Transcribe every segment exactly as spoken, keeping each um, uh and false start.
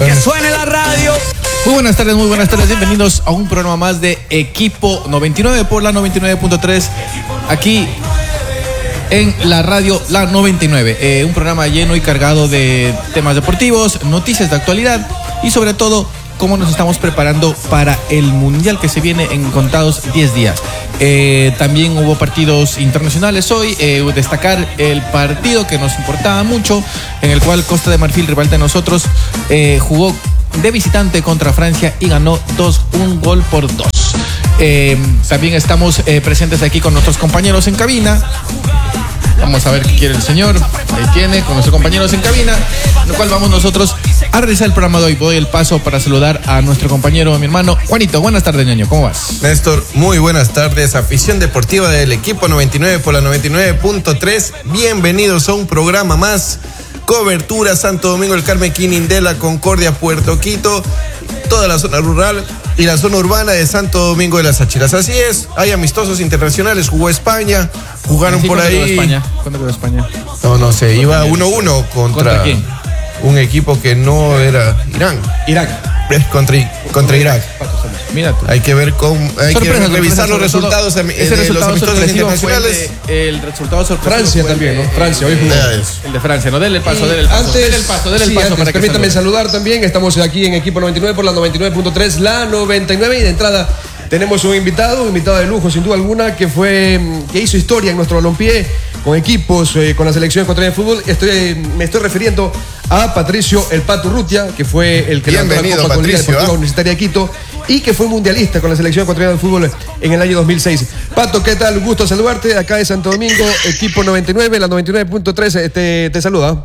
Que suene la radio. Muy buenas tardes, muy buenas tardes. Bienvenidos a un programa más de Equipo noventa y nueve por la noventa y nueve punto tres. Aquí en la radio La noventa y nueve. Eh, un programa lleno y cargado de temas deportivos, noticias de actualidad y sobre todo cómo nos estamos preparando para el Mundial que se viene en contados diez días. Eh, también hubo partidos internacionales hoy. Eh, destacar el partido que nos importaba mucho, en el cual Costa de Marfil, rival de nosotros, eh, jugó de visitante contra Francia y ganó dos, un gol por dos. Eh, también estamos eh, presentes aquí con nuestros compañeros en cabina. Vamos a ver qué quiere el señor. Ahí tiene, con nuestros compañeros en cabina, lo cual vamos nosotros a realizar el programa de hoy. Doy el paso para saludar a nuestro compañero, mi hermano Juanito. Buenas tardes, ñaño, ¿cómo vas? Néstor, muy buenas tardes. Afición deportiva del Equipo noventa y nueve por la noventa y nueve punto tres. Bienvenidos a un programa más. Cobertura Santo Domingo, el Carmen, Quinindela, Concordia, Puerto Quito, toda la zona rural y la zona urbana de Santo Domingo de las Áchiras. Así es, hay amistosos internacionales, jugó España, jugaron sí, por ahí. ¿Cuándo quedó España? ¿Cuándo quedó España? No, no sé, iba uno uno contra, ¿Contra quién? Un equipo que no era Irán. Irak. Contra, contra Irak. Mira tú. Hay que ver cómo, hay sorpresa, que revisar sorpresa, los resultados todo, de, ese de resultado los amistosos internacionales. El, de, el resultado sorpresivo Francia también, ¿no? Francia, hoy jugó. El de Francia, no, denle el paso, denle el paso. Antes, denle el paso, denle el sí, paso antes, para que permítame salude. saludar también. Estamos aquí en Equipo noventa y nueve por la noventa y nueve punto tres, la noventa y nueve, y de entrada tenemos un invitado, un invitado de lujo sin duda alguna, que fue, que hizo historia en nuestro balompié con equipos, eh, con la selección ecuatoriana de fútbol. Estoy, me estoy refiriendo a Patricio El Pato Urrutia, que fue el que levantó la Copa con Liga Deportiva ¿eh? Universitaria de Quito y que fue mundialista con la selección ecuatoriana de fútbol en el año dos mil seis. Pato, ¿qué tal? Un gusto saludarte acá de Santo Domingo, Equipo noventa y nueve, la noventa y nueve punto tres, te, te saluda.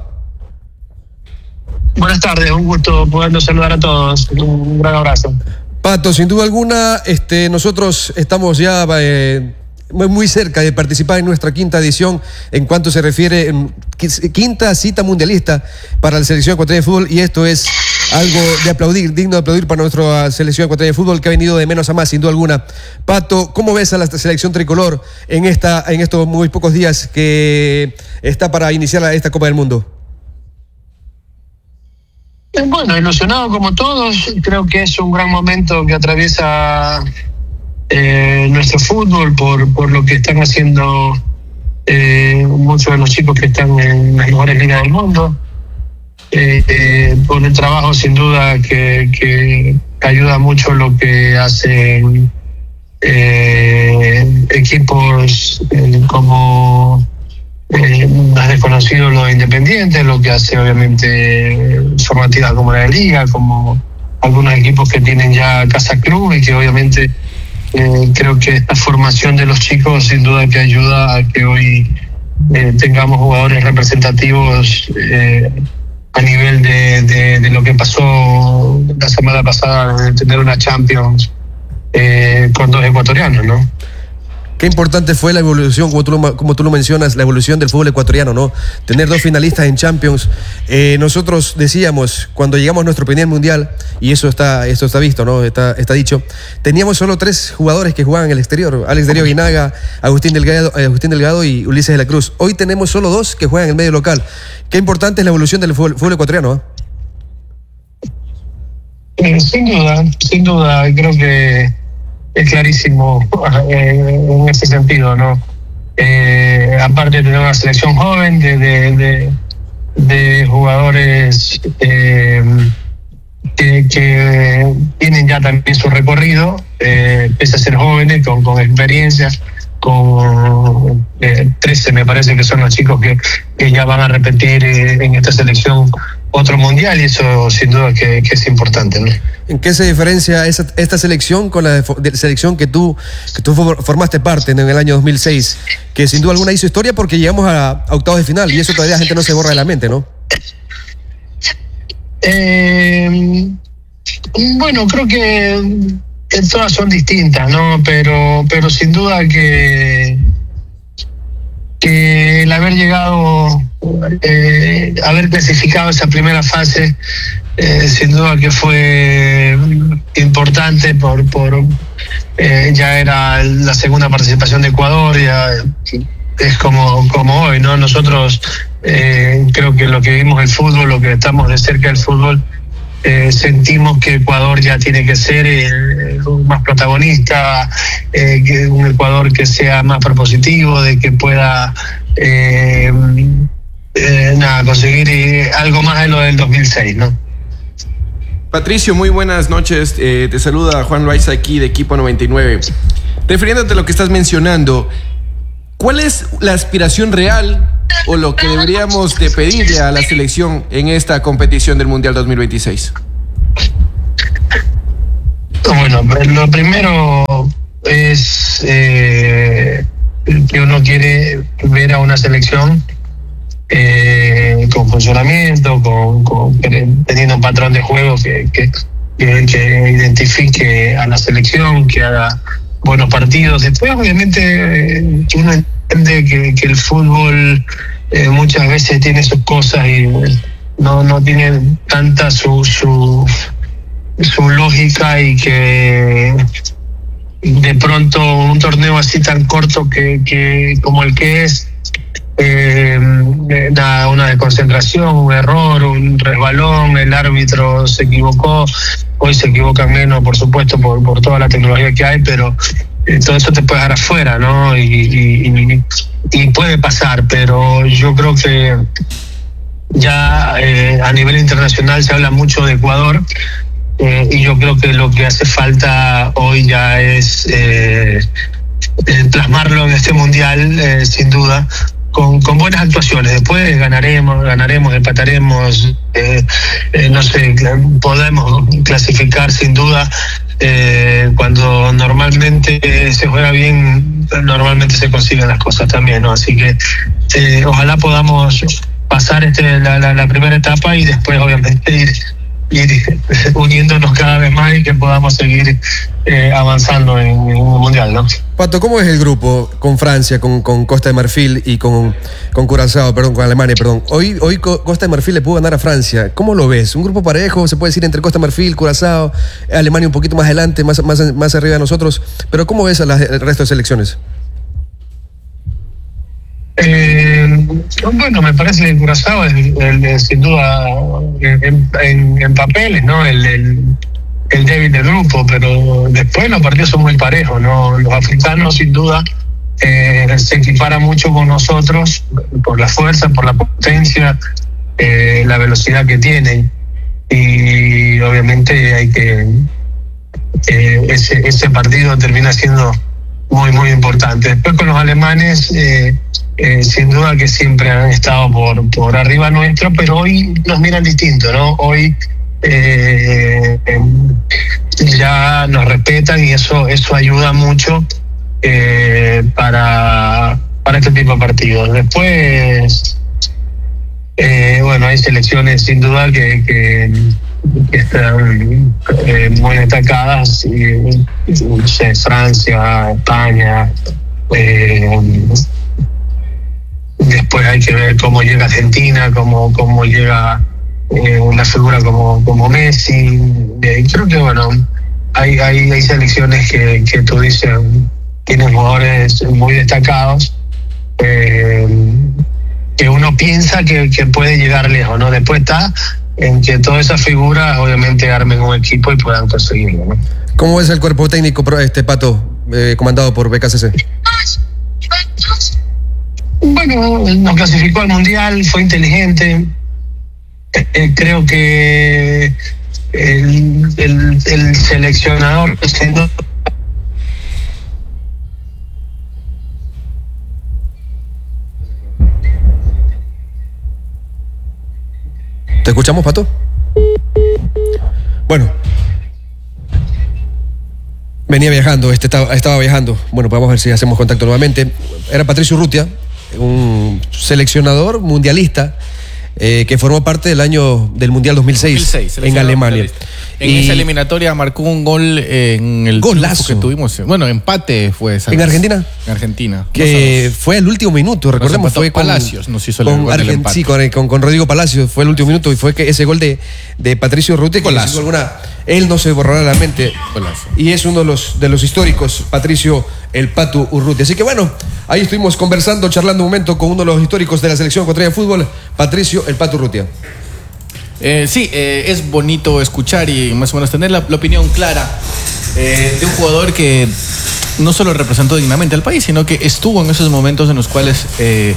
Buenas tardes, un gusto poderlos saludar a todos. Un gran abrazo. Pato, sin duda alguna, este, nosotros estamos ya eh, muy cerca de participar en nuestra quinta edición en cuanto se refiere en quinta cita mundialista para la selección ecuatoriana de fútbol, y esto es algo de aplaudir, digno de aplaudir para nuestra selección ecuatoriana de fútbol, que ha venido de menos a más, sin duda alguna. Pato, ¿cómo ves a la selección tricolor en esta, en estos muy pocos días que está para iniciar esta Copa del Mundo? Bueno, ilusionado como todos. Creo que es un gran momento que atraviesa eh, nuestro fútbol por, por lo que están haciendo eh, muchos de los chicos que están en las mejores ligas del mundo. Eh, eh, por el trabajo sin duda que, que ayuda mucho lo que hacen eh, equipos eh, como eh, más desconocidos, los independientes, lo que hace obviamente formativa como la de Liga, como algunos equipos que tienen ya Casa Club, y que obviamente eh, creo que esta formación de los chicos sin duda que ayuda a que hoy eh, tengamos jugadores representativos eh, a nivel de, de, de lo que pasó la semana pasada, de tener una Champions eh, con dos ecuatorianos, ¿no? Qué importante fue la evolución, como tú, lo, como tú lo mencionas, la evolución del fútbol ecuatoriano, ¿no? Tener dos finalistas en Champions. Eh, nosotros decíamos, cuando llegamos a nuestro primer mundial, y eso está, esto está visto, ¿no? Está, está dicho, teníamos solo tres jugadores que jugaban en el exterior: Alex Darío Guinaga, Agustín Delgado, eh, Agustín Delgado y Ulises de la Cruz. Hoy tenemos solo dos que juegan en el medio local. Qué importante es la evolución del fútbol, fútbol ecuatoriano, ¿eh? Eh, sin duda, sin duda, creo que es clarísimo eh, en ese sentido, ¿no? Eh, aparte de tener una selección joven de, de, de, de jugadores eh, que, que tienen ya también su recorrido, eh, pese a ser jóvenes, con, con experiencia, con eh, trece me parece que son los chicos que, que ya van a repetir eh, en esta selección otro mundial, y eso sin duda que, que es importante, ¿no? ¿En qué se diferencia esa, esta selección con la de, de selección que tú, que tú formaste parte en el año dos mil seis? Que sin duda alguna hizo historia porque llegamos a, a octavos de final, y eso todavía la gente no se borra de la mente, ¿no? Eh, bueno, creo que, que todas son distintas, ¿no? Pero, pero sin duda que, que el haber llegado, eh, haber clasificado esa primera fase, eh, sin duda que fue importante por, por eh, ya era la segunda participación de Ecuador, ya es como, como hoy, ¿no? Nosotros eh, creo que lo que vimos el fútbol, lo que estamos de cerca del fútbol, eh, sentimos que Ecuador ya tiene que ser eh, más protagonista, eh, que un Ecuador que sea más propositivo, de que pueda eh, eh, nada, conseguir eh, algo más de lo del dos mil seis, ¿no? Patricio, muy buenas noches. Eh, te saluda Juan Loaiza aquí de Equipo noventa y nueve. Refiriéndote a lo que estás mencionando, ¿cuál es la aspiración real o lo que deberíamos de pedirle a la selección en esta competición del Mundial dos mil veintiséis? Bueno, lo primero es eh, que uno quiere ver a una selección eh, con funcionamiento, con, con teniendo un patrón de juego que, que, que, que identifique a la selección, que haga buenos partidos. Después, obviamente, eh, uno entiende que, que el fútbol eh, muchas veces tiene sus cosas y eh, no, no tiene tanta su, su, su lógica, y que de pronto un torneo así tan corto que, que como el que es, eh, nada, una desconcentración, un error, un resbalón, el árbitro se equivocó. Hoy se equivocan menos, por supuesto, por, por toda la tecnología que hay, pero eh, todo eso te puede dejar afuera, ¿no? Y, y, y, y puede pasar, pero yo creo que ya eh, a nivel internacional se habla mucho de Ecuador, eh, y yo creo que lo que hace falta hoy ya es eh, eh, plasmarlo en este mundial, eh, sin duda. Con, con buenas actuaciones. Después ganaremos, ganaremos, empataremos, eh, eh, no sé, podemos clasificar sin duda. Eh, cuando normalmente se juega bien, normalmente se consiguen las cosas también, ¿no? Así que eh, ojalá podamos pasar este, la, la, la primera etapa y después obviamente ir, ir uniéndonos cada vez más y que podamos seguir eh, avanzando en, en un mundial, ¿no? Pato, ¿cómo es el grupo con Francia, con, con Costa de Marfil y con, con Curazao, perdón, con Alemania, perdón? Hoy, hoy Costa de Marfil le pudo ganar a Francia. ¿Cómo lo ves? ¿Un grupo parejo, se puede decir, entre Costa de Marfil, Curazao, Alemania un poquito más adelante, más, más, más arriba de nosotros? Pero ¿cómo ves a las, el resto de selecciones? Eh, bueno, me parece que Curazao es el, el, sin duda en, en, en papeles, ¿no? El, el, el débil del grupo, pero después los partidos son muy parejos, ¿no? Los africanos sin duda eh, se equiparan mucho con nosotros por la fuerza, por la potencia, eh, la velocidad que tienen, y obviamente hay que eh, ese, ese partido termina siendo muy muy importante. Después con los alemanes eh, eh, sin duda que siempre han estado por, por arriba nuestro, pero hoy nos miran distinto, ¿no? Hoy Eh, eh, ya nos respetan y eso eso ayuda mucho eh, para para este tipo de partidos. Después eh, bueno, hay selecciones sin duda que, que, que están eh, muy destacadas, y, no sé, Francia, España, eh, después hay que ver cómo llega Argentina, cómo, cómo llega Eh, una figura como, como Messi. Eh, creo que bueno, hay, hay, hay selecciones que, que tú dices tienen jugadores muy destacados, eh, que uno piensa que, que puede llegar lejos, ¿no? Después está en que todas esas figuras obviamente armen un equipo y puedan conseguirlo, ¿no? ¿Cómo es el cuerpo técnico, este Pato, eh, comandado por B K C C? Bueno, nos clasificó al Mundial, fue inteligente. Eh, creo que el, el, el seleccionador siendo... ¿Te escuchamos, Pato? Bueno, venía viajando, este estaba, estaba viajando. Bueno, vamos a ver si hacemos contacto nuevamente. Era Patricio Urrutia, un seleccionador mundialista, Eh, que formó parte del año del Mundial dos mil seis, dos mil seis en Alemania. En y esa eliminatoria marcó un gol en el golazo que tuvimos. Bueno, empate fue esa ¿En vez. Argentina? En Argentina. Que fue el último minuto, recordemos. Fue con Palacios, nos hizo el con, gol del empate. Sí, con, con, con Rodrigo Palacios, fue el último minuto, y fue que ese gol de, de Patricio Urrutia, que sin alguna, él no se borrará la mente. Golazo. Y es uno de los, de los históricos, Patricio el Pato Urrutia. Así que bueno, ahí estuvimos conversando, charlando un momento con uno de los históricos de la selección ecuatoriana de fútbol, Patricio el Pato Urrutia. Eh, sí, eh, es bonito escuchar y más o menos tener la, la opinión clara eh, de un jugador que no solo representó dignamente al país, sino que estuvo en esos momentos en los cuales, eh,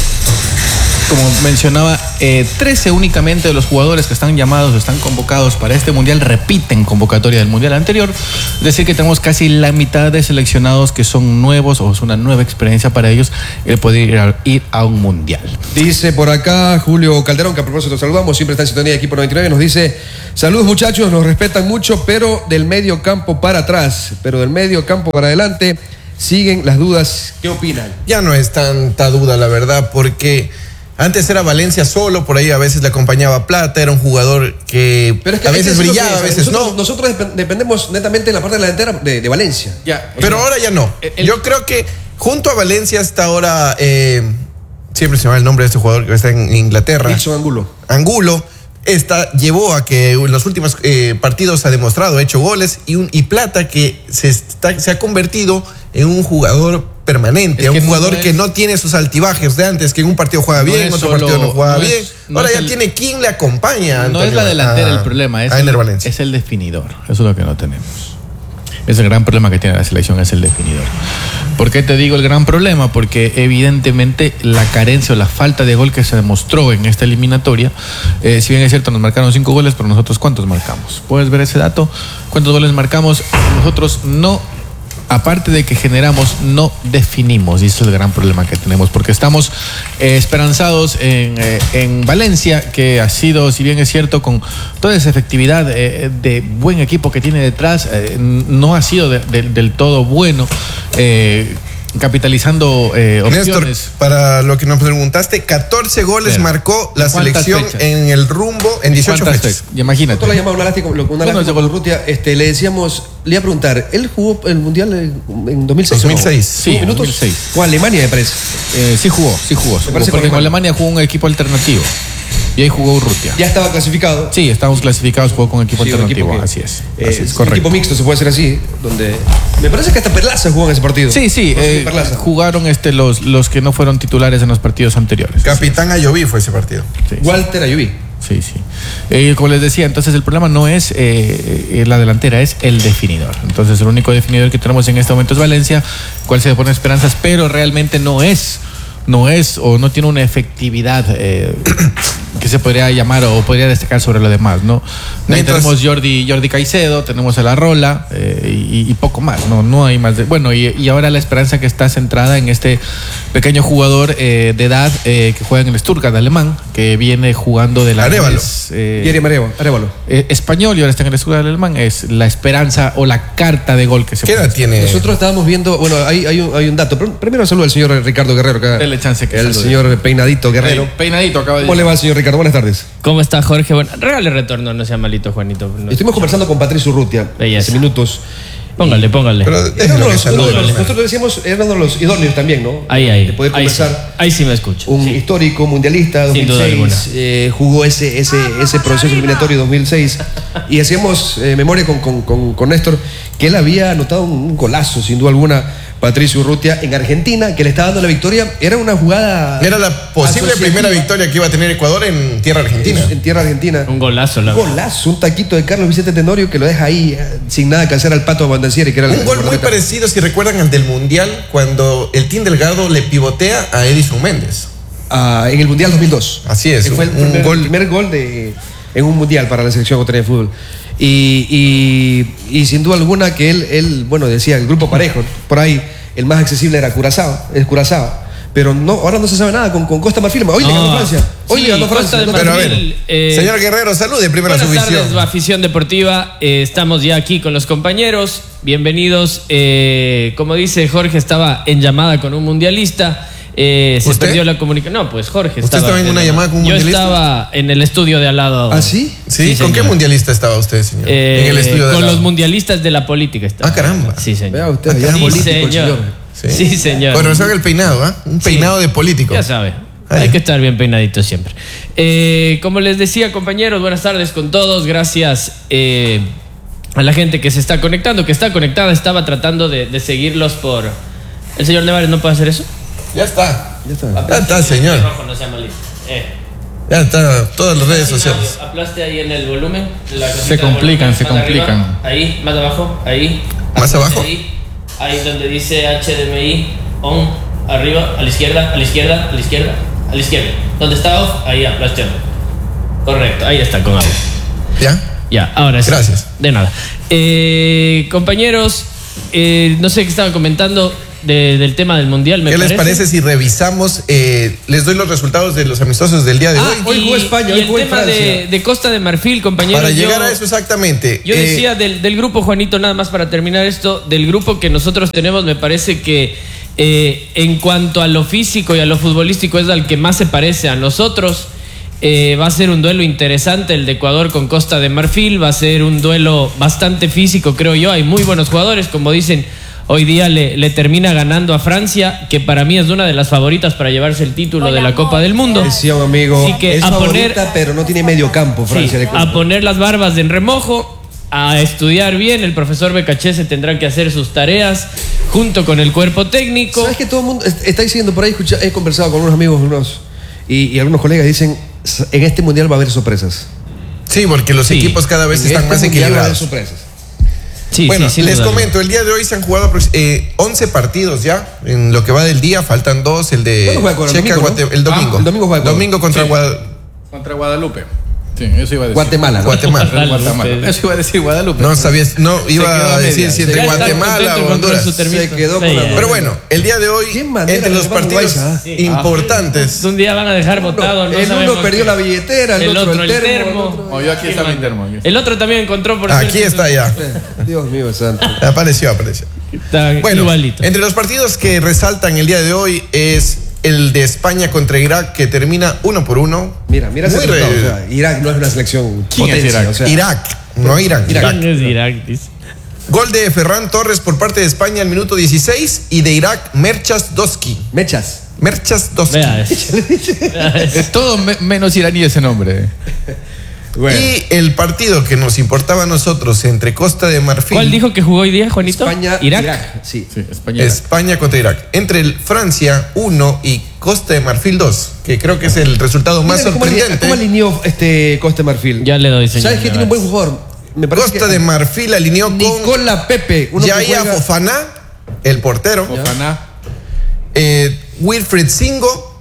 como mencionaba, eh, trece únicamente de los jugadores que están llamados o están convocados para este mundial repiten convocatoria del mundial anterior. Es decir, que tenemos casi la mitad de seleccionados que son nuevos o es una nueva experiencia para ellos el poder ir a, ir a un mundial. Dice por acá Julio Calderón, que a propósito saludamos, siempre está en sintonía de Equipo noventa y nueve, nos dice: saludos muchachos, nos respetan mucho, pero del medio campo para atrás, pero del medio campo para adelante siguen las dudas. ¿Qué opinan? Ya no es tanta duda, la verdad, porque antes era Valencia solo, por ahí a veces le acompañaba Plata, era un jugador que, Pero es que a veces brillaba, es, a veces nosotros, no. Nosotros dependemos netamente en la parte delantera de, de Valencia. Ya, Pero ahora ya no. El- Yo creo que junto a Valencia está ahora, eh, siempre se me va el nombre de este jugador que está en Inglaterra, Wilson Angulo. Angulo. Esta llevó a que en los últimos eh, partidos ha demostrado, ha hecho goles, y, un, y Plata que se, está, se ha convertido en un jugador permanente, Es un que jugador no es- que no tiene sus altibajes de antes, que en un partido juega No bien, en es otro solo- partido no juega no bien. es- no Ahora es ya el- tiene quien le acompaña. No Antonio, es la delantera a- el problema, es a Ener el, Valencia. es el definidor. Eso es lo que no tenemos. Es el gran problema que tiene la selección, es el definidor. ¿Por qué te digo el gran problema? Porque evidentemente la carencia o la falta de gol que se demostró en esta eliminatoria, eh, si bien es cierto nos marcaron cinco goles, pero nosotros ¿cuántos marcamos? ¿Puedes ver ese dato? ¿Cuántos goles marcamos? Nosotros no, aparte de que generamos, no definimos, y ese es el gran problema que tenemos, porque estamos eh, esperanzados en, eh, en Valencia, que ha sido, si bien es cierto, con toda esa efectividad eh, de buen equipo que tiene detrás, eh, no ha sido de, de, del todo bueno, eh, capitalizando eh, Néstor, opciones. para lo que nos preguntaste, catorce goles Pero, marcó la ¿en cuántas selección fechas? en el rumbo en dieciocho ¿Cuántas fechas. fechas? Imagínate. Nosotros la llamamos una lástima, lo- una Bueno, lástima ese con Urrutia, este, le decíamos, le iba a preguntar, ¿él jugó el Mundial en, en dos mil seis? dos mil seis. Sí, ¿Cinco minutos? dos mil seis. Con Alemania, me parece. Eh, sí jugó, sí jugó. sí jugó, parece porque con en Alemania jugó un equipo alternativo. Y ahí jugó Urrutia. Ya estaba clasificado. Sí, estábamos clasificados, jugó con equipo Sí, un alternativo. equipo que- así es. Eh, Así es, un correcto. equipo mixto, se puede hacer así, donde me parece que hasta Perlaza jugó en ese partido. Sí, sí, No sé si eh, Perlaza. jugaron este, los, los que no fueron titulares en los partidos anteriores. Capitán Ayoví fue ese partido. Sí, sí, Walter Ayubí. sí, sí. Eh, como les decía, entonces el problema no es eh, eh, la delantera, es el definidor. Entonces el único definidor que tenemos en este momento es Valencia, cual se pone esperanzas, pero realmente no es, no es o no tiene una efectividad eh, que se podría llamar o podría destacar sobre lo demás, ¿no? Ahí Mientras- tenemos Jordi, Jordi Caicedo, tenemos a La Rola eh, y, y poco más, no, no hay más. De, bueno, y, y ahora la esperanza que está centrada en este pequeño jugador eh, de edad eh, que juega en el Stuttgart alemán, que viene jugando de la Arévalo. eh, Yeri Arevalo. Arevalo. eh, español y ahora está en el Stuttgart alemán, es la esperanza o la carta de gol que se ¿Qué puede edad tiene? Nosotros estábamos viendo, bueno, hay, hay, un, hay un dato. Pero primero saludo al señor Ricardo Guerrero. Acá. Dele chance que El salude. señor Peinadito Guerrero. Ahí, peinadito acaba de ¿Cómo le va, señor Ricardo? Buenas tardes. ¿Cómo está Jorge? Bueno, regale retorno, no sea malito, Juanito. No- Estuvimos conversando con Patricio Urrutia Belleza. hace minutos. Póngale, póngale. Pero Eran déjenlo que los- salude. los- nosotros decíamos, eran uno de los idóneos también, ¿no? Ahí, ahí. De poder ahí, sí, conversar. ahí sí me escucho. Un Sí. histórico mundialista, Sin duda dos mil alguna. seis, eh, jugó ese, ese, ese proceso eliminatorio dos mil seis y hacíamos eh, memoria con, con, con, con Néstor que él había anotado un, un golazo, sin duda alguna, Patricio Urrutia en Argentina, que le estaba dando la victoria. Era una jugada. Era la posible asociativa primera victoria que iba a tener Ecuador en tierra argentina. en tierra argentina. Un golazo, la Un golazo, un taquito de Carlos Vicente Tenorio que lo deja ahí eh, sin nada que hacer al Pato Abandancieri, que era el Un gol muy guardameta. parecido, si recuerdan, al del Mundial, cuando el Team Delgado le pivotea a Edison Méndez. Ah, en el Mundial dos mil dos. Así es, Que fue el un primer, gol- el primer gol de, en un Mundial para la selección ecuatoriana de fútbol. Y, y, y sin duda alguna que él, él, bueno, decía, el grupo parejo, por ahí el más accesible era Curazao, es Curazao. Pero no, ahora no se sabe nada con, con Costa Marfil. Hoy le ganó No. Francia. Hoy Sí, le ganó Costa Francia. de No, Pero a ver, Marfil, eh, señor Guerrero, salude primero a su Buenas visión. tardes, afición deportiva. Eh, estamos ya aquí con los compañeros. Bienvenidos. Eh, como dice Jorge, estaba en llamada con un mundialista. Eh, se ¿Usted? perdió la comunicación. No, pues Jorge ¿Usted estaba en una llamada con un Yo mundialista? estaba en el estudio de al lado. ¿Ah, sí? ¿Sí? ¿Con qué señor. mundialista estaba usted, señor? Eh, en el estudio de con al lado. los mundialistas de la política estaba. Ah, caramba. Sí, señor. Vea usted, Ah, ya es sí, político el señor. señor. Sí, señor. Con razón el peinado, ¿ah? Un peinado de político. Ya sabe. Ay. Hay que estar bien peinadito siempre. Eh, como les decía, compañeros, buenas tardes con todos. Gracias eh, a la gente que se está conectando, que está conectada. Estaba tratando de, de seguirlos por... ¿El señor Nevares no puede hacer eso? Ya está. Ya está. Ya está, señor. Rojo, no sea malito. Eh. Ya está, todas las redes sociales. Aplaste ahí en el volumen. La Se complican, se complican. Arriba, ahí, más abajo, ahí. ¿Más abajo? Ahí, ahí donde dice H D M I on, arriba, a la izquierda, a la izquierda, a la izquierda, a la izquierda. Donde está off, ahí aplasteando. Correcto, ahí está con audio. ¿Ya? Ya, ahora sí. Gracias. De nada. Eh, compañeros, eh, no sé qué estaban comentando de, del tema del mundial. Me ¿Qué parece. les parece si revisamos? Eh, les doy los resultados de los amistosos del día de Ah, hoy. hoy jugó España, y hoy el jugó tema Francia. de, de Costa de Marfil, compañeros. Para llegar yo, a eso exactamente. Yo eh, decía del, del grupo, Juanito, nada más para terminar esto, del grupo que nosotros tenemos, me parece que eh, en cuanto a lo físico y a lo futbolístico es al que más se parece a nosotros. Eh, va a ser un duelo interesante el de Ecuador con Costa de Marfil, va a ser un duelo bastante físico, creo yo. Hay muy buenos jugadores, como dicen, hoy día le, le termina ganando a Francia, que para mí es una de las favoritas para llevarse el título de la Copa del Mundo. Decía un amigo, Así que es a favorita, poner- pero no tiene medio campo Francia. Sí, le cuento. a poner las barbas en remojo, a estudiar bien. El profesor Becachese tendrá que hacer sus tareas junto con el cuerpo técnico. ¿Sabes que todo el mundo est- está diciendo por ahí? Escucha, he conversado con unos amigos unos, y, y algunos colegas dicen, "S- en este mundial va a haber sorpresas. Sí, porque los Sí. equipos cada vez En están este más mundial va a haber equilibrados. sorpresas. Sí, Bueno, sí, sin les duda comento, el día de hoy se han jugado eh, once partidos ya, en lo que va del día, faltan dos, el de ¿Cuándo juega con el Checa, domingo, no? Guate- el domingo. Ah, el domingo juega con- Domingo contra Sí. Guadalupe. Contra Guadalupe. Sí, eso iba a decir. Guatemala, ¿no? Guatemala. Guatemala. Eso iba a decir Guadalupe. No sabías, no Se iba quedó a a decir medias. si entre Ya está Guatemala contento o con Honduras. su termito. Se quedó con Sí, la- ya. Pero bueno, el día de hoy, Qué manera entre de los llevar partidos Guaysa, ¿eh? importantes, Un día van a dejar votado. No el uno sabemos perdió qué. la billetera, el, El otro, otro el el termo. termo. el otro- Oh, yo aquí está mi termo. aquí está. El otro también encontró por aquí cierto, está ya. Dios mío, santo. Apareció, apareció. Está Bueno, igualito. entre los partidos que resaltan el día de hoy es el de España contra Irak, que termina uno por uno. Mira, mira ese Muy resultado, re- o sea, Irak no es una selección ¿Quién es potencia, Irak? o sea, Irak, no Irán. Irak. Irak. ¿Quién es Irak? Dice. Gol de Ferran Torres por parte de España al minuto dieciséis y de Irak Merchas Doski. Mechas. Merchas Doski. Vea eso. Vea eso. Es todo me- menos iraní ese nombre. Bueno, Y el partido que nos importaba a nosotros entre Costa de Marfil, ¿Cuál dijo que jugó hoy día, Juanito? España, Irak. Irak. Sí. Sí, español. España contra Irak, entre el Francia uno y Costa de Marfil dos, que creo que es el resultado más Mira, ¿cómo, ali- sorprendente. ¿Cómo alineó este Costa de Marfil? Ya le doy, señor. ¿Sabes que tiene un buen jugador? Me parece Costa que de Marfil alineó con Nicola Pepe. Uno que Yaya juega- Fofana, el portero, Ojalá. eh, Wilfred Singo,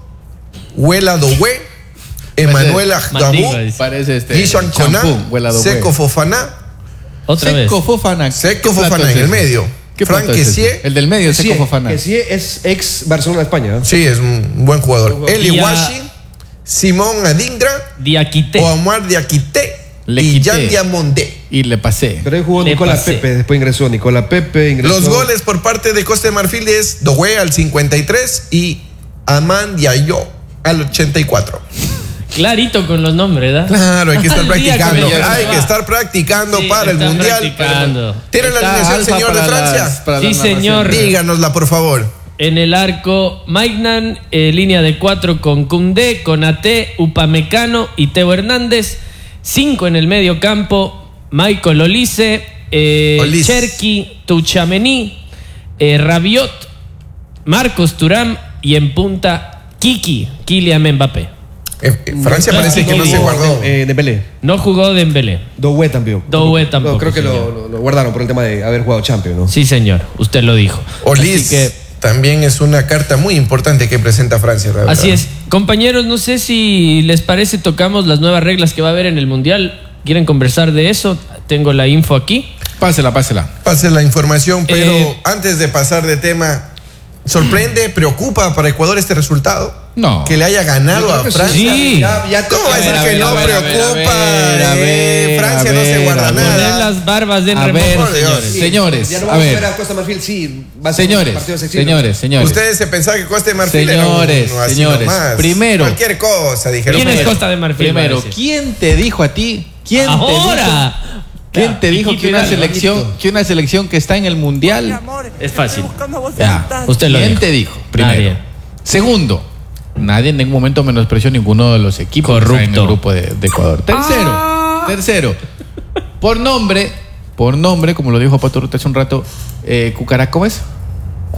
Huela Dowe, Emanuel Mandiga, Agdabou, dice. Parece este. Guishan Koná, champú, huela de Seco hue. Fofana, Otra vez. Seco Fofana. Seco ¿Qué plato Fofana es en el ese? medio. ¿Qué Frank plato es ese? Kessié. El del medio, Seco Sí, Fofana. que sí es ex Barcelona de España. ¿no? Sí, es un buen jugador. Eli Y a- Washi, Simón Adingra, Diakité. Omar Diakité Le y quité. Jan Diamondé. Y le pasé. Pero ahí jugó Le Nicola pasé. Pepe, después ingresó Nicola Pepe, ingresó. Los goles por parte de Costa de Marfil es Dowe al cincuenta y tres y Aman Diallo al ochenta y cuatro. Clarito con los nombres, ¿verdad? Claro, hay que estar Al día practicando. con ellos, Hay va. que estar practicando Sí, para el está mundial. practicando. ¿Tiene la Está alineación, alfa señor de para Francia? las- para Sí, las señor. narraciones. Díganosla, por favor. En el arco, Maignan, eh, línea de cuatro con Koundé, Konaté, Upamecano y Teo Hernández. Cinco en el medio campo, Michael Olise, eh, Olise. Cherki, Tuchamení, eh, Rabiot, Marcos Thuram y en punta Kiki, Kylian Mbappé. Eh, eh, Francia parece que no se guardó. Eh, Dembélé. No jugó Dembélé. Doué también. Doué tampoco, No, creo que lo, señor. lo- lo guardaron por el tema de haber jugado Champions, ¿no? Sí, señor, usted lo dijo. Olis Así que, también es una carta muy importante que presenta Francia. la verdad. así es. Compañeros, no sé si les parece, tocamos las nuevas reglas que va a haber en el Mundial. ¿Quieren conversar de eso? Tengo la info aquí. Pásela, pásela. Pase la información, pero Eh, antes de pasar de tema, ¿sorprende, preocupa para Ecuador este resultado? No. Que le haya ganado a Francia. Sí. Ya, ya ¿Cómo va a decir A que ver, no a ver, a ver, preocupa? a ver, a Eh, ver, Francia a no se ver, guarda a ver. Poner nada. las barbas en A ver, remojo, por Dios. señores. Sí, Señores, ya no a vamos a ver. ver a Costa Marfil, sí. Va a ser un Señores, partido sencillo. señores, señores. Ustedes se pensaban que Costa de Marfil Señores, era uno así señores, nomás. primero. Cualquier cosa, dijeron. ¿Quién es Primero. Costa de Marfil? Primero, va a decir? ¿quién te dijo a ti? ¿Quién te dijo? Ahora. ¿Quién te dijo Iquique que una Hidalgo, selección, listo. que una selección que está en el mundial? Es fácil. Ya. Usted lo ¿Quién dijo. te dijo? Primero. Nadie. Segundo, nadie en ningún momento menospreció ninguno de los equipos que están en el Corrupto. grupo de, de Ecuador. Tercero, tercero, por nombre, por nombre, como lo dijo Pato Ruta hace un rato, eh, Cucara, ¿cómo es?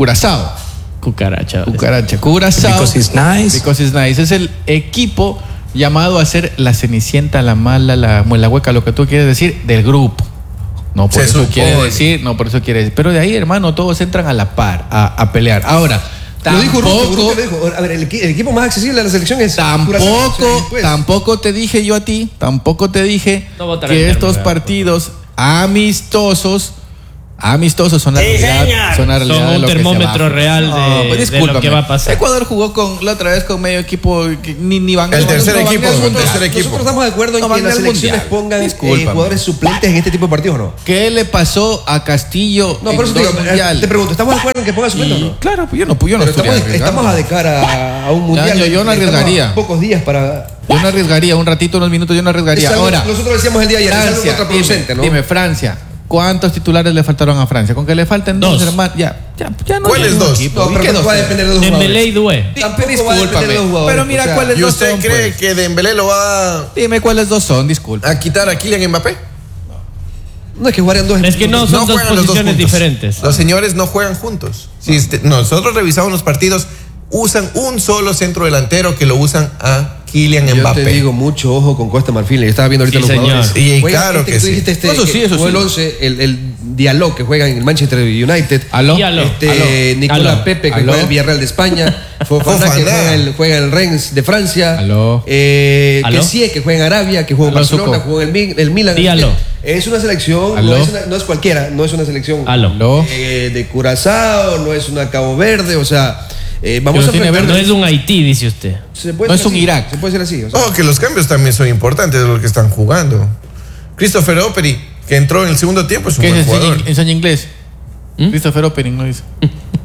Curazao. Cucaracha. Cucaracha. Curazao. Because it's nice. Because it's nice. Es el equipo llamado a ser la cenicienta, la mala, la muela hueca, lo que tú quieres decir, del grupo. No por Se eso supone. quiere decir, no por eso quiere decir. Pero de ahí, hermano, todos entran a la par, a, a pelear. Ahora, Lo dijo Urrutia, tampoco, Urrutia lo dijo. A ver, el, equi- el equipo más accesible de la selección es tampoco, Curazao, pues. tampoco te dije yo a ti, tampoco te dije No votar que el estos termo, partidos amistosos, amistosos son la realidad, son la realidad Son de un lo que se termómetro va. real de- pues, de lo discúlpame. que va a pasar. Ecuador jugó con la otra vez con medio equipo que ni, ni van El no, tercer no van equipo, ni al el mundial. tercer equipo. Nosotros estamos de acuerdo en No que van las al selecciones mundial. pongan eh, Discúlpame. jugadores suplentes en este tipo de partidos, ¿o no? ¿Qué le pasó a Castillo? No, en por eso te digo, dos eh, mundiales? te pregunto, ¿estamos de acuerdo en que pongan suplentes Y, o no? claro, pues yo no, pues yo no Pero estuviera estamos, arriesgando. estamos a de cara a un mundial. yo- yo no Estamos arriesgaría. a pocos días para. Yo no arriesgaría, un ratito, unos minutos, yo no arriesgaría. Es algo- Ahora, nosotros decíamos el día de ayer, es algo Francia, contraproducente, dime, ¿no? dime, Francia, ¿cuántos titulares le faltaron a Francia? Con que le falten dos, Dos. hermano, ya, ya, ya no ¿Cuáles hay un dos? equipo. No, ¿Y pero qué no dos? va a depender de los Dembélé y jugadores. Doué. Tampoco va a Discúlpame, depender de los jugadores, pero mira o sea, cuáles ¿Y dos usted son, cree pues. que Dembélé lo va Dime cuáles dos son, disculpa. a quitar a Kylian Mbappé? No es que jugarían dos. Es que no, son dos juegan los posiciones juntos. diferentes. Los señores no juegan juntos. Si este- nosotros revisamos los partidos, usan un solo centro delantero que lo usan a Kylian Yo Mbappé. te digo mucho ojo con Costa Marfil. Yo estaba viendo ahorita Sí, los señor. jugadores. Y Juega claro este que tú sí. dijiste este, Eso sí, que eso jugó sí. el once, el, el Diallo que juega en el Manchester United. ¿Aló? Diallo. Este, Aló. Nicolás Aló. Pepe que Aló. juega en el Villarreal de España. Fofana que Fofana. juega en el, juega en el Rennes de Francia. Aló. Eh, Aló. Kessie que juega en Arabia, que juega en Aló, Barcelona, Suco. juega en el, Mi- el Milan. Díalo. Es una selección, no Aló. es, una- no es cualquiera, no es una selección Aló. Aló. eh, de Curazao, no es una Cabo Verde, o sea, eh, vamos Pero a tiene enfrentar- No es un Haití, dice usted. se puede no ser es un así, Irak. Se puede ser así. O sea, Oh, que los cambios también son importantes de lo que están jugando. Christopher Operi, que entró en el segundo tiempo, es un ¿Qué buen es jugador. enseña, enseña inglés? ¿Mm? Christopher Opening, ¿no dice?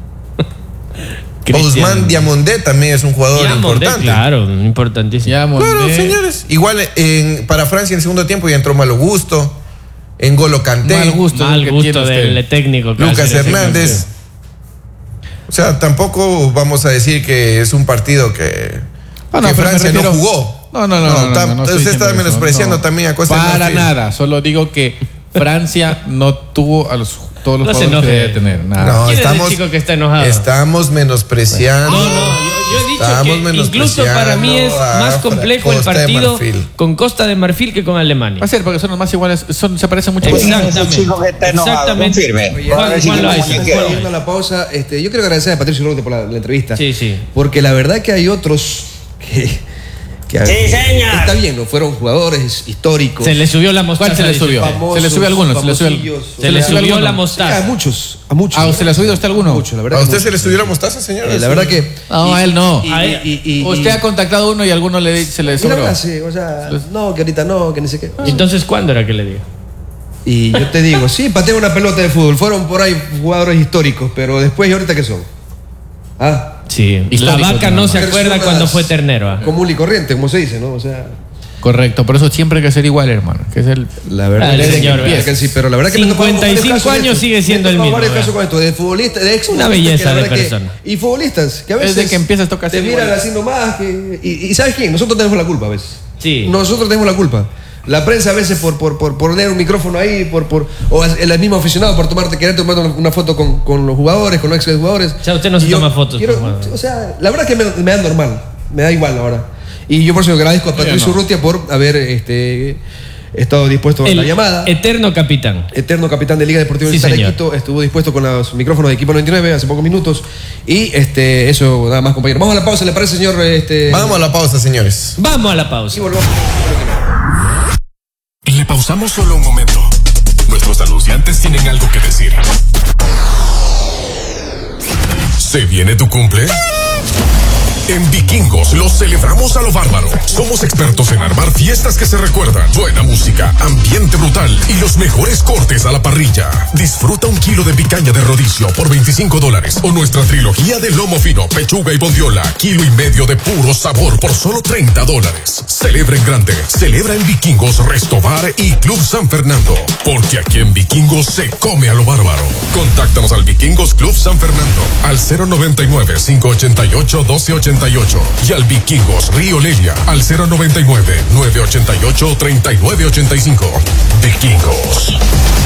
Ousmane Diamondé también es un jugador Diamondé, importante. claro, importantísimo. Ya, Claro, Mondé. señores. Igual en, para Francia en el segundo tiempo ya entró Malo Gusto, en Golo Kanté, Mal gusto. Mal que gusto tiene usted. del técnico. que Lucas hace ese Hernández. O sea, tampoco vamos a decir que es un partido que, Ah, no, que pero me Francia refiero- no jugó. No, no, no. no, no, tam- no, no estoy usted está diciendo eso, menospreciando no. también a Costa de Para Marfil. nada, solo digo que Francia no tuvo a los, todos los No se jugadores que enoje. debe tener. Nada. No, ¿Quién es el estamos, chico que está enojado? estamos menospreciando. No, no, yo, yo he dicho Estamos que incluso para mí es menospreciando a más complejo el Costa de partido Marfil. con Costa de Marfil que con Alemania. Va a ser porque son los más iguales, son, se parecen mucho. Exactamente. Ese chico que está enojado, Exactamente. confirme. Oye, Juan- A ver si Juan como Loaiza, muñequero. Juan yendo a la pausa, este, yo quiero agradecer a Patricio Urrutia por la, la entrevista. Sí, sí. Porque la verdad que hay otros que, que Sí, señor. está bien, no fueron jugadores históricos. Se le subió la mostaza. ¿Cuál se le dice subió? usted. famosos, Se le subió a algunos, se le subió al- famosillos, Se o le sea, subió subió alguno. la sí, mostaza. a muchos, a muchos. ¿A usted le ha subido usted alguno? Mucho, la verdad. ¿A que usted mucho. se le subió la mostaza, señor? Eh, la verdad que. No, a él no. y- A y- él- y- y- Usted y- ha contactado a uno y a alguno le, se le y la sobró. verdad, sí, o sea, no, que ahorita no, que ni sé qué. Entonces, ¿cuándo era que le digo? Y yo te digo, sí, pateé una pelota de fútbol. Fueron por ahí jugadores históricos, pero después, ¿y ahorita qué son? Ah, Sí. La Históricos, vaca nada no más. se acuerda Personas cuando fue ternero. ah. común y corriente, como se dice, ¿no? O sea, Correcto, por eso siempre hay que ser igual, hermano. Que es el, la verdad Dale, que señor, que- vea. que sí, pero la verdad que me he tocado cincuenta y varios cinco casos de años esto. sigue siendo Me he el tocado mismo, varios vea. casos con esto, de futbolistas, de ex Una futbolistas belleza que la de verdad que- persona. y futbolistas que a veces Desde que empiezas toca te ser miran igual. así nomás. Que, y, y ¿sabes quién? Nosotros tenemos la culpa a veces. Sí. Nosotros tenemos la culpa. La prensa a veces por, por, por poner un micrófono ahí, por, por, o el mismo aficionado por tomarte, querer tomar una foto con, con los jugadores, con los ex jugadores. Ya usted no se Y yo toma fotos, quiero- por favor. o sea, la verdad que me, me da normal, me da igual ahora. Y yo por eso agradezco a Patricio no. Urrutia por haber este, estado dispuesto a El la llamada. eterno capitán. Eterno capitán de Liga Deportiva Sí, Universitaria de señor. Quito, estuvo dispuesto con los micrófonos de Equipo noventa y nueve hace pocos minutos. Y este, eso, nada más, compañero. Vamos a la pausa, ¿le parece, señor? Este, Vamos a la pausa, señores. Vamos a la pausa. y volvemos. Le pausamos solo un momento. Nuestros anunciantes tienen algo que decir. ¿Se viene tu cumple? En Vikingos los celebramos a lo bárbaro. Somos expertos en armar fiestas que se recuerdan, buena música, ambiente brutal y los mejores cortes a la parrilla. Disfruta un kilo de picaña de rodicio por veinticinco dólares o nuestra trilogía de lomo fino, pechuga y bondiola, kilo y medio de puro sabor por solo treinta dólares. Celebra en grande, celebra en Vikingos, Restobar y Club San Fernando, porque aquí en Vikingos se come a lo bárbaro. Contáctanos al Vikingos Club San Fernando al cero noventa y nueve, cinco ochenta y ocho, doce ochenta y ocho y al Vikingos Río Lelia al cero noventa y nueve, nueve ochenta y ocho, treinta y nueve ochenta y cinco. Vikingos.